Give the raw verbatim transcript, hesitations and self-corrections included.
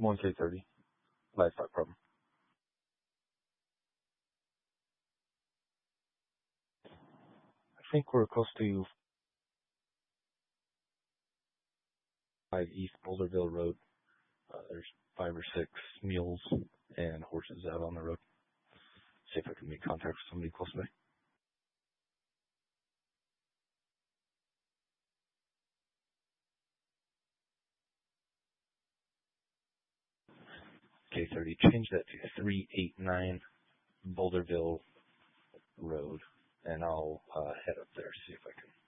one K thirty. Livestock problem. I think we're close to five East Boulderville Road. Uh, there's five or six mules and horses out on the road. See if I can make contact with somebody close by. K thirty, change that to three eighty-nine Boulderville Road, and I'll uh, head up there, see if I can